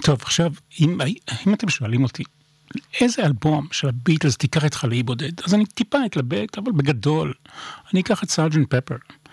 טוב, עכשיו, אם אתם שואלים אותי, איזה אלבום של הביטלס תיקח איתך לאי בודד? אז אני טיפה אתלבט, אבל בגדול, אני אקח את סארג'נט פפר.